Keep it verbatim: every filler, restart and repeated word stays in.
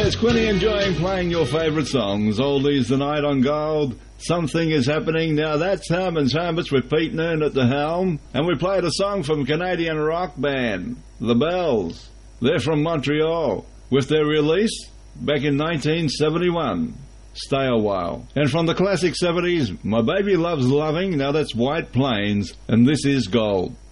it's Quinny enjoying playing your favourite songs. Oldies tonight on Gold. Something is happening. Now that's Herman's Hermits with Pete Noon at the helm. And we played a song from Canadian rock band, The Bells. They're from Montreal, with their release back in nineteen seventy-one. Stay a While. And from the classic seventies, My Baby Loves Loving. Now that's White Plains, and this is Gold.